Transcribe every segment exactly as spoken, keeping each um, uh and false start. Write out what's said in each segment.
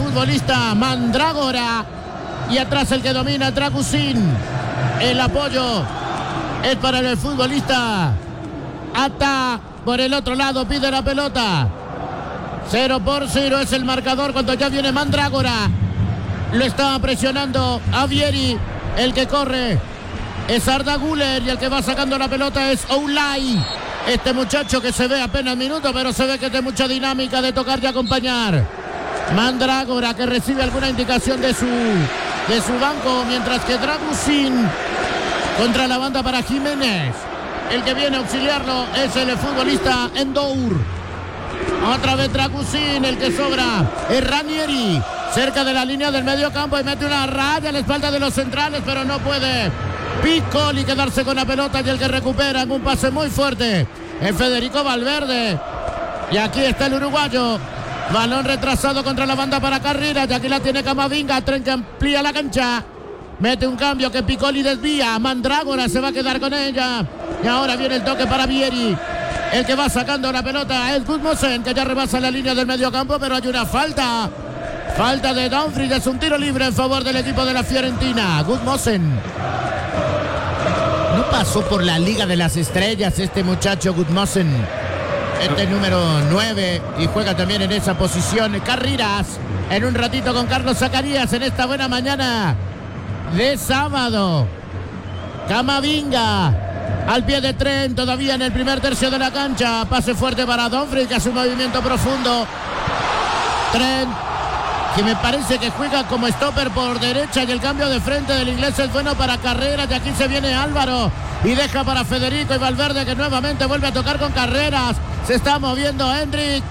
futbolista Mandrágora. Y atrás el que domina, Dragusin. El apoyo es para el futbolista Ata. Por el otro lado pide la pelota. Cero por cero es el marcador cuando ya viene Mandrágora. Lo está presionando a Vieri. El que corre es Arda Güler y el que va sacando la pelota es Oulay. Este muchacho que se ve apenas minutos, pero se ve que tiene mucha dinámica de tocar y acompañar. Mandrágora que recibe alguna indicación de su, de su banco, mientras que Dragusin contra la banda para Jiménez. El que viene a auxiliarlo es el futbolista Endour. Otra vez Dragusin, el que sobra es Ranieri, cerca de la línea del medio campo y mete una raya a la espalda de los centrales, pero no puede Piccoli quedarse con la pelota, y el que recupera en un pase muy fuerte es Federico Valverde. Y aquí está el uruguayo. Balón retrasado contra la banda para Carreras, y aquí la tiene Camavinga. Tren que amplía la cancha. Mete un cambio que Piccoli desvía. Mandrágora se va a quedar con ella. Y ahora viene el toque para Vieri. El que va sacando la pelota es Gudmosen, que ya rebasa la línea del medio campo, pero hay una falta. Falta de Dumfries, es un tiro libre en favor del equipo de la Fiorentina. Gudmosen. No pasó por la Liga de las Estrellas este muchacho Gudmosen. Este número nueve, y juega también en esa posición. Carreras en un ratito con Carlos Zacarías en esta buena mañana de sábado. Camavinga al pie de Tren, todavía en el primer tercio de la cancha. Pase fuerte para Dumfries, que hace un movimiento profundo. Tren, que me parece que juega como stopper por derecha, y el cambio de frente del inglés es bueno para Carreras. Y aquí se viene Álvaro y deja para Federico, y Valverde que nuevamente vuelve a tocar con Carreras. Se está moviendo Hendrik.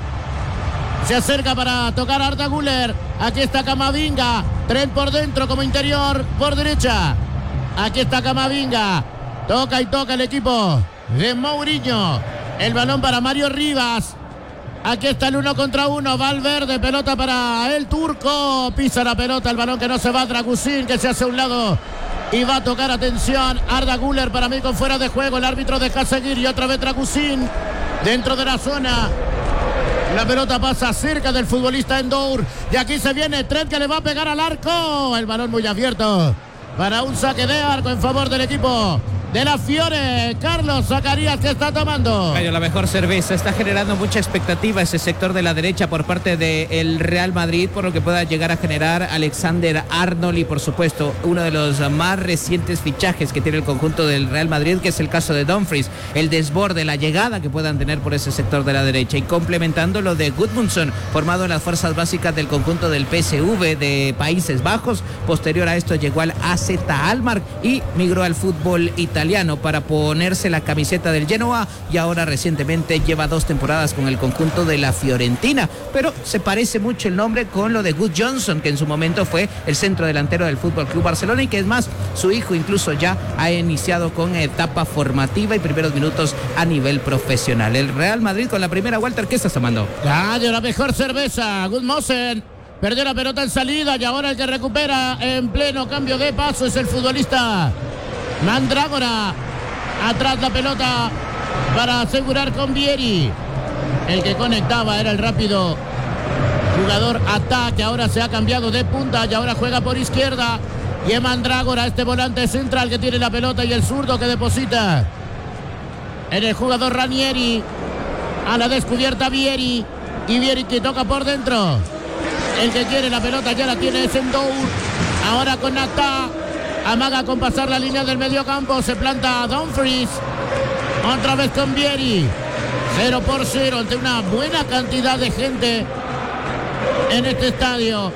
Se acerca para tocar Arda Güler. Aquí está Camavinga. Tren por dentro como interior por derecha. Aquí está Camavinga. Toca y toca el equipo de Mourinho. El balón para Mario Rivas. Aquí está el uno contra uno. Valverde, pelota para el turco. Pisa la pelota, el balón que no se va. Dragusin, que se hace a un lado y va a tocar, atención, Arda Güler. Para mí con fuera de juego. El árbitro deja seguir, y otra vez Dragusin dentro de la zona. La pelota pasa cerca del futbolista Endour. Y aquí se viene Trent, que le va a pegar al arco. El balón muy abierto para un saque de arco en favor del equipo de la Fiore. Carlos Zacarías, que está tomando la mejor cerveza. Está generando mucha expectativa ese sector de la derecha por parte del Real Madrid, por lo que pueda llegar a generar Alexander Arnold, y por supuesto uno de los más recientes fichajes que tiene el conjunto del Real Madrid, que es el caso de Dumfries. El desborde, la llegada que puedan tener por ese sector de la derecha, y complementando lo de Gudmundsson, formado en las fuerzas básicas del conjunto del P S V de Países Bajos. Posterior a esto llegó al A Z Alkmaar y migró al fútbol italiano italiano para ponerse la camiseta del Genoa, y ahora recientemente lleva dos temporadas con el conjunto de la Fiorentina, pero se parece mucho el nombre con lo de Good Johnson, que en su momento fue el centro delantero del Fútbol Club Barcelona, y que es más, su hijo incluso ya ha iniciado con etapa formativa y primeros minutos a nivel profesional. El Real Madrid con la primera. Walter, ¿qué estás tomando? Ah, de la mejor cerveza. Gudmosen perdió la pelota en salida, y ahora el que recupera en pleno cambio de paso es el futbolista Mandrágora. Atrás la pelota para asegurar con Vieri. El que conectaba era el rápido jugador Ata, que ahora se ha cambiado de punta y ahora juega por izquierda. Y es Mandrágora, este volante central que tiene la pelota, y el zurdo que deposita en el jugador Ranieri. A la descubierta Vieri. Y Vieri que toca por dentro. El que quiere la pelota ya la tiene, es Endour. Ahora con Ata. Amaga con pasar la línea del medio campo. Se planta Dumfries. Otra vez con Vieri. Cero por cero ante una buena cantidad de gente en este estadio.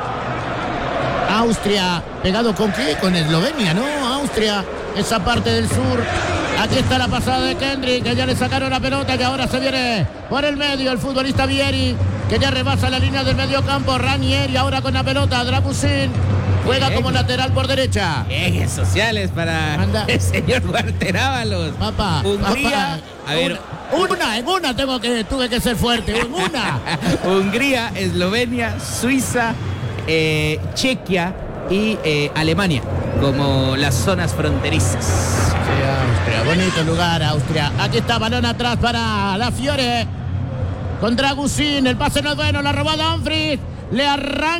Austria. ¿Pegado con qué? Con Eslovenia, ¿no? Austria. Esa parte del sur. Aquí está la pasada de Kendrick, que ya le sacaron la pelota, y ahora se viene por el medio el futbolista Vieri, que ya rebasa la línea del medio campo. Ranieri ahora con la pelota. Dragusin juega bien, como lateral por derecha. Bien, sociales para Anda. El señor Walter Ábalos. Papá, Hungría. Papá, a ver. Una, una, en una tengo que, tuve que ser fuerte. En una. Hungría, Eslovenia, Suiza, eh, Chequia y eh, Alemania como las zonas fronterizas. Sí, Austria, bonito lugar, Austria. Aquí está, balón atrás para la Fiore. Con Dragusin, el pase no es bueno, la robada Dumfries. Le arranca.